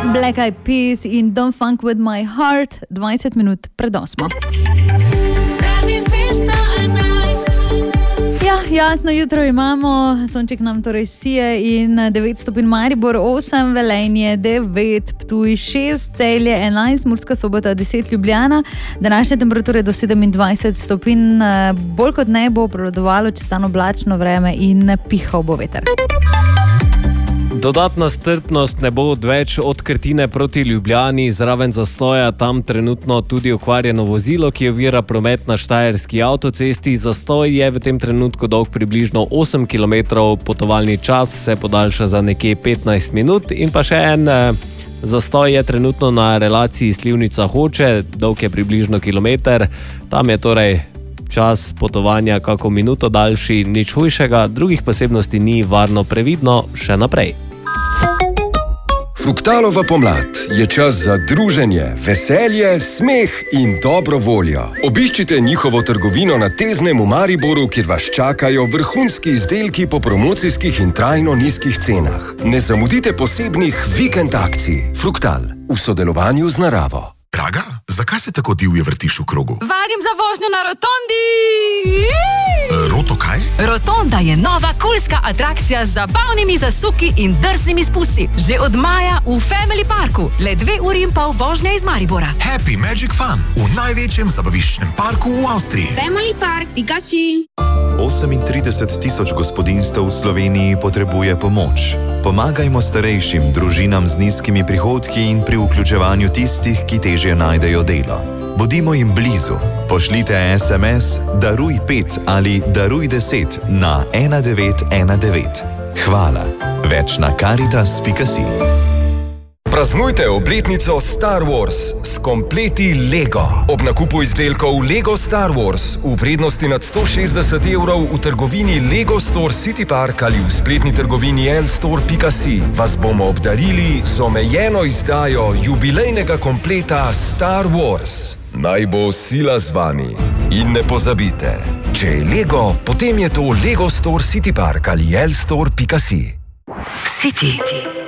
Black Eyed Peas in Don't Funk With My Heart, 20 minut pred 8. Ja, jasno jutro imamo, sonček nam torej sije in 9 stopinj Maribor, 8, Velenje, 9, Ptuj, 6, Celje, 11, Murska Sobota, 10, Ljubljana. Današnje temperature do 27 stopinj, bolj kot ne bo prevladovalo čestano oblačno vreme in pihal bo veter. Dodatna strpnost ne bo odveč od Krtine proti Ljubljani, zraven zastoja tam trenutno tudi okvarjeno vozilo, ki ovira promet na štajerski avtocesti. Zastoj je v tem trenutku dolg približno 8 km, potovalni čas se podaljša za nekje 15 minut in pa še en zastoj je trenutno na relaciji Slivnica-Hoče, dolg je približno kilometer, tam je torej čas potovanja kako minuto daljši, nič hujšega, drugih posebnosti ni, varno previdno še naprej. Fruktalova pomlad je čas za druženje, veselje, smeh in dobro voljo. Obiščite njihovo trgovino na Teznem v Mariboru, kjer vas čakajo vrhunski izdelki po promocijskih in trajno nizkih cenah. Ne zamudite posebnih vikend akcij. Fruktal v sodelovanju z naravo. Draga, zakaj se tako divje vrtiš v krogu? Vadim za vožnjo na rotondi! Roto kaj? Rotonda je nova kulska atrakcija z zabavnimi zasuki in drznimi spusti. Že od maja v Family Parku, le 2 uri in pol vožnje iz Maribora. Happy Magic Fun v največjem zabaviščnem parku v Avstriji. Family Park, Pikachu. 38 tisoč gospodinjstev v Sloveniji potrebuje pomoč. Pomagajmo starejšim, družinam z nizkimi prihodki in pri vključevanju tistih, ki težje najdejo delo. Bodimo jim blizu. Pošljite SMS Daruj 5 ali Daruj 10 na 1919. Hvala. Več na Caritas.si. Praznujte obletnico Star Wars s kompleti Lego. Ob nakupu izdelkov Lego Star Wars v vrednosti nad 160 evrov v trgovini Lego Store City Park ali v spletni trgovini lstore.si vas bomo obdarili z omejeno izdajo jubilejnega kompleta Star Wars. Naj bo sila z vami. In ne pozabite, če je Lego, potem je to Lego Store City Park ali lstore.si. City.